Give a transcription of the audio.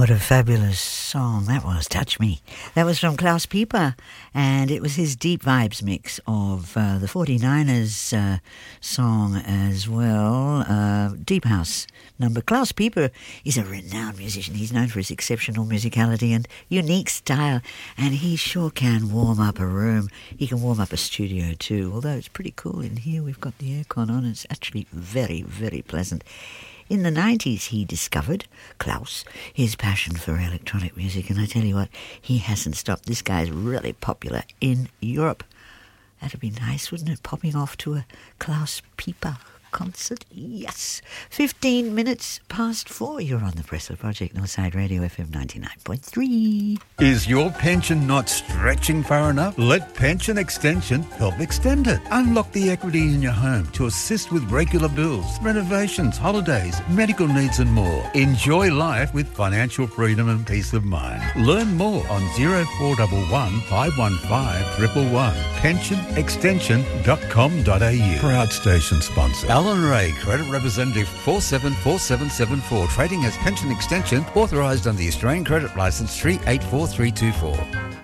What a fabulous song that was, Touch Me. That was from Klaus Pieper, and it was his Deep Vibes mix of the 49ers song as well, Deep House number. Klaus Pieper is a renowned musician. He's known for his exceptional musicality and unique style, and he sure can warm up a room. He can warm up a studio too, although it's pretty cool in here. We've got the aircon on. It's actually very, very pleasant. In the 90s, he discovered, Klaus, his passion for electronic music, and I tell you what, he hasn't stopped. This guy's really popular in Europe. That'd be nice, wouldn't it? Popping off to a Klaus Pieper concert. Yes. 15 minutes past 4. You're on the Bressler Project, Northside Radio FM 99.3. Is your pension not stretching far enough? Let Pension Extension help extend it. Unlock the equity in your home to assist with regular bills, renovations, holidays, medical needs and more. Enjoy life with financial freedom and peace of mind. Learn more on 0411 515 111. pensionextension.com.au. Proud station sponsor. Alan Ray, Credit Representative 474774, trading as Pension Extension, authorised under the Australian Credit Licence 384324.